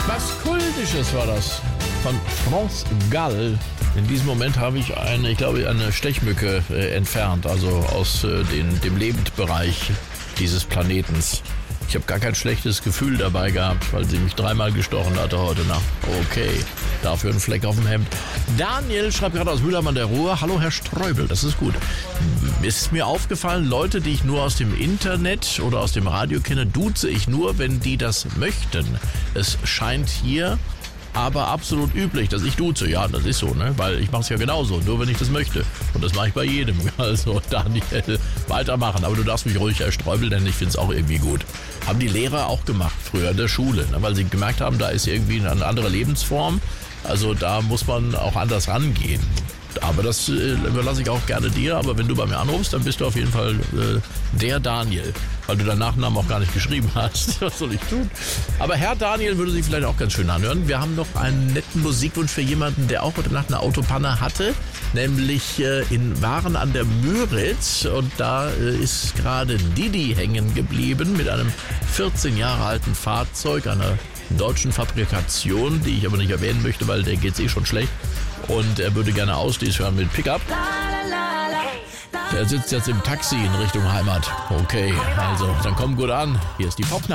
Was Kultisches war das von France Gall. In diesem Moment habe ich eine Stechmücke entfernt, also aus dem Lebendbereich dieses Planetens. Ich habe gar kein schlechtes Gefühl dabei gehabt, weil sie mich 3-mal gestochen hatte heute Nacht. Okay, dafür ein Fleck auf dem Hemd. Daniel schreibt gerade aus Mülheim an der Ruhr. Hallo Herr Streubel, das ist gut. Ist mir aufgefallen, Leute, die ich nur aus dem Internet oder aus dem Radio kenne, duze ich nur, wenn die das möchten. Es scheint hier aber absolut üblich, dass ich duze. Ja, das ist so, ne? Weil ich mache es ja genauso, nur wenn ich das möchte. Und das mache ich bei jedem. Also Daniel, weitermachen. Aber du darfst mich ruhig Streubel nennen, ich finde es auch irgendwie gut. Haben die Lehrer auch gemacht früher in der Schule, ne? Weil sie gemerkt haben, da ist irgendwie eine andere Lebensform. Also da muss man auch anders rangehen. Aber das überlasse ich auch gerne dir. Aber wenn du bei mir anrufst, dann bist du auf jeden Fall der Daniel. Weil du deinen Nachnamen auch gar nicht geschrieben hast. Was soll ich tun? Aber Herr Daniel würde sich vielleicht auch ganz schön anhören. Wir haben noch einen netten Musikwunsch für jemanden, der auch heute Nacht eine Autopanne hatte. Nämlich in Waren an der Müritz. Und da ist gerade Didi hängen geblieben mit einem 14 Jahre alten Fahrzeug, einer deutschen Fabrikation, die ich aber nicht erwähnen möchte, weil der geht's schon schlecht. Und er würde gerne Ausdies hören mit Pickup. Er sitzt jetzt im Taxi in Richtung Heimat. Okay, also dann komm gut an. Hier ist die Popnacht.